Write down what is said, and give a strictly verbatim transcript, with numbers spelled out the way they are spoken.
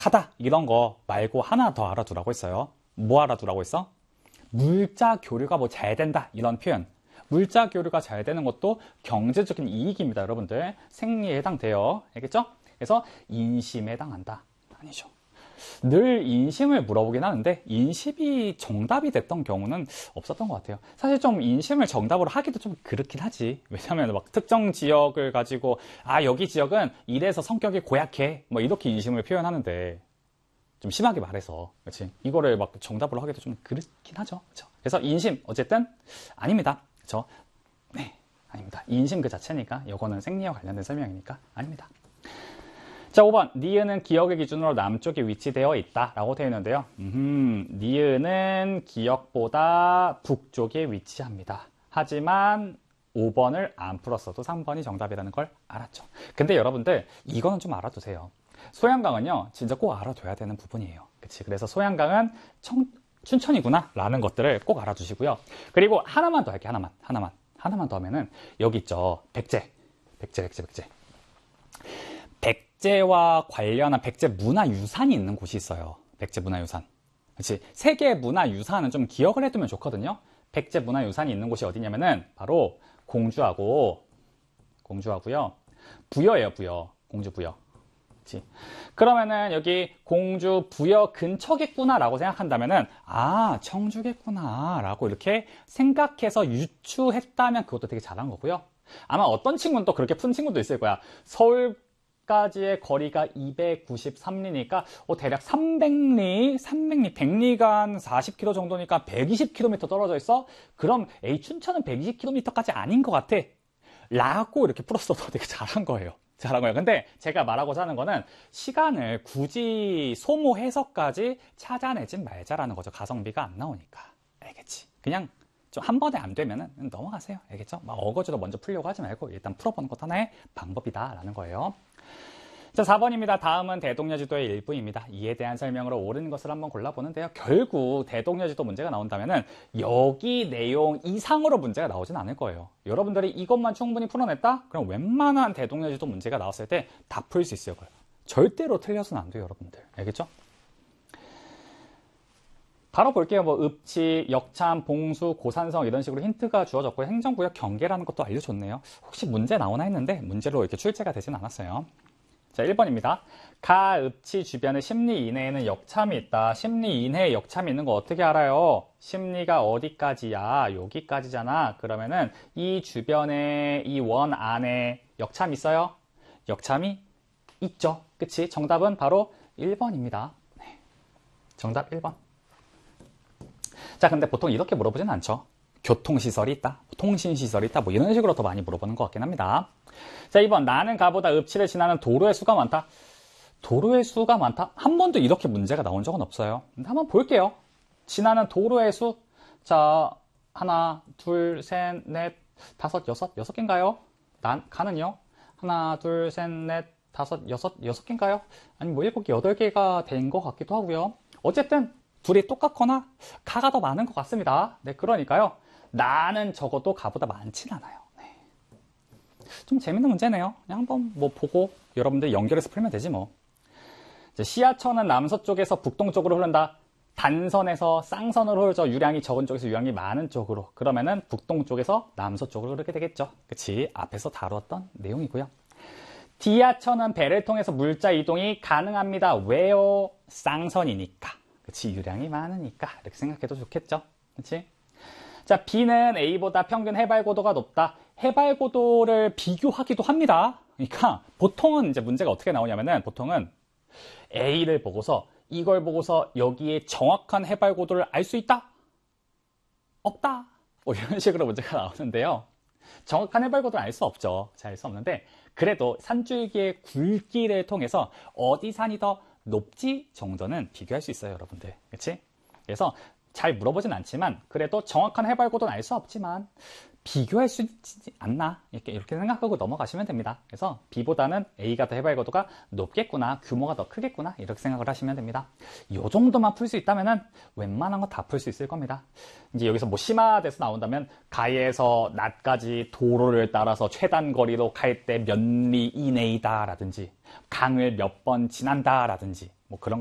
하다 이런 거 말고 하나 더 알아두라고 했어요. 뭐 알아두라고 했어? 물자 교류가 뭐 잘 된다 이런 표현. 물자 교류가 잘 되는 것도 경제적인 이익입니다. 여러분들 생리에 해당돼요. 알겠죠? 그래서 인심에 해당한다. 아니죠. 늘 인심을 물어보긴 하는데 인심이 정답이 됐던 경우는 없었던 것 같아요. 사실 좀 인심을 정답으로 하기도 좀 그렇긴 하지. 왜냐하면 막 특정 지역을 가지고 아 여기 지역은 이래서 성격이 고약해 뭐 이렇게 인심을 표현하는데 좀 심하게 말해서 그렇지 이거를 막 정답으로 하기도 좀 그렇긴 하죠. 그렇죠? 그래서 인심 어쨌든 아닙니다. 그렇죠? 네, 아닙니다. 인심 그 자체니까 이거는 생리와 관련된 설명이니까 아닙니다. 자, 오 번. 니은은 기역의 기준으로 남쪽에 위치되어 있다 라고 되어 있는데요. 음, 니은은 기역보다 북쪽에 위치합니다. 하지만 오 번을 안 풀었어도 삼 번이 정답이라는 걸 알았죠. 근데 여러분들 이거는 좀 알아두세요. 소양강은요 진짜 꼭 알아둬야 되는 부분이에요. 그치? 그래서 소양강은 청, 춘천이구나 라는 것들을 꼭 알아두시고요. 그리고 하나만 더 할게요. 하나만 하나만 하나만 더 하면은 여기 있죠. 백제 백제 백제 백제 백제와 관련한 백제 문화유산이 있는 곳이 있어요. 백제 문화유산. 그렇지? 세계 문화유산은 좀 기억을 해두면 좋거든요. 백제 문화유산이 있는 곳이 어디냐면은 바로 공주하고 공주하고요. 부여예요. 부여. 공주 부여. 그렇지? 그러면은 여기 공주 부여 근처겠구나라고 생각한다면은 아 청주겠구나라고 이렇게 생각해서 유추했다면 그것도 되게 잘한 거고요. 아마 어떤 친구는 또 그렇게 푼 친구도 있을 거야. 서울 까지의 거리가 이백구십삼 리니까 어, 대략 삼백 리, 삼백 리, 백 리가 한 사십 킬로미터 정도니까 백이십 킬로미터 떨어져 있어? 그럼 에이 춘천은 백이십 킬로미터까지 아닌 것 같아 라고 이렇게 풀었어도 되게 잘한 거예요. 잘한 거예요. 근데 제가 말하고자 하는 거는 시간을 굳이 소모해서까지 찾아내진 말자라는 거죠. 가성비가 안 나오니까. 알겠지? 그냥 좀 한 번에 안 되면은 넘어가세요. 알겠죠? 막 어거지로 먼저 풀려고 하지 말고 일단 풀어보는 것도 하나의 방법이다라는 거예요. 자, 사 번입니다. 다음은 대동여지도의 일부입니다. 이에 대한 설명으로 옳은 것을 한번 골라보는데요. 결국 대동여지도 문제가 나온다면은 여기 내용 이상으로 문제가 나오진 않을 거예요. 여러분들이 이것만 충분히 풀어냈다? 그럼 웬만한 대동여지도 문제가 나왔을 때 다 풀 수 있을 거예요. 절대로 틀려서는 안 돼요, 여러분들. 알겠죠? 바로 볼게요. 뭐 읍지, 역참, 봉수, 고산성 이런 식으로 힌트가 주어졌고 행정구역 경계라는 것도 알려줬네요. 혹시 문제 나오나 했는데 문제로 이렇게 출제가 되진 않았어요. 자, 일 번입니다. 가, 읍지 주변의 십 리 이내에는 역참이 있다. 십 리 이내에 역참이 있는 거 어떻게 알아요? 십 리가 어디까지야? 여기까지잖아. 그러면은 이 주변에 이 원 안에 역참 있어요? 역참이 있죠. 그치? 정답은 바로 일 번입니다. 네. 정답 일 번. 자, 근데 보통 이렇게 물어보진 않죠. 교통시설이 있다, 통신시설이 있다, 뭐 이런 식으로 더 많이 물어보는 것 같긴 합니다. 자, 이 번. 나는 가보다 읍지를 지나는 도로의 수가 많다. 도로의 수가 많다? 한 번도 이렇게 문제가 나온 적은 없어요. 근데 한번 볼게요. 지나는 도로의 수. 자, 하나, 둘, 셋, 넷, 다섯, 여섯, 여섯 개인가요? 난, 가는요? 하나, 둘, 셋, 넷, 다섯, 여섯, 여섯 개인가요? 아니, 뭐 일곱 개, 여덟 개가 된 것 같기도 하고요. 어쨌든, 둘이 똑같거나 가가 더 많은 것 같습니다. 네, 그러니까요. 나는 적어도 가보다 많진 않아요. 네. 좀 재밌는 문제네요. 그냥 한번 뭐 보고 여러분들 연결해서 풀면 되지 뭐. 이제 시하천은 남서쪽에서 북동쪽으로 흐른다. 단선에서 쌍선으로 흐르죠. 유량이 적은 쪽에서 유량이 많은 쪽으로. 그러면은 북동쪽에서 남서쪽으로 흐르게 되겠죠. 그치? 앞에서 다루었던 내용이고요. 디하천은 배를 통해서 물자 이동이 가능합니다. 왜요? 쌍선이니까. 그치, 유량이 많으니까 이렇게 생각해도 좋겠죠. 그치? 자, B는 A보다 평균 해발고도가 높다. 해발고도를 비교하기도 합니다. 그러니까 보통은 이제 문제가 어떻게 나오냐면은 보통은 A를 보고서 이걸 보고서 여기에 정확한 해발고도를 알 수 있다? 없다? 뭐 이런 식으로 문제가 나오는데요. 정확한 해발고도를 알 수 없죠. 잘 알 수 없는데 그래도 산줄기의 굵기를 통해서 어디 산이 더 높지 정도는 비교할 수 있어요, 여러분들. 그치? 그래서 잘 물어보진 않지만 그래도 정확한 해발고도는 알 수 없지만 비교할 수 있지 않나 이렇게, 이렇게 생각하고 넘어가시면 됩니다. 그래서 B보다는 A가 더 해발고도가 높겠구나, 규모가 더 크겠구나 이렇게 생각을 하시면 됩니다. 이 정도만 풀 수 있다면 웬만한 거 다 풀 수 있을 겁니다. 이제 여기서 뭐 심화돼서 나온다면 가에서 낮까지 도로를 따라서 최단 거리로 갈 때 몇 리 이내이다 라든지 강을 몇 번 지난다 라든지 뭐 그런